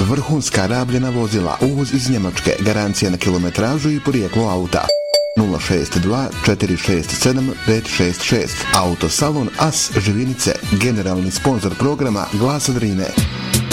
vrhunska rabljena vozila, uvoz iz Njemačke, garancija na kilometražu i porijeklo auta. 062 467 566. Autosalon As Živinice, generalni sponzor programa Glasa Drine.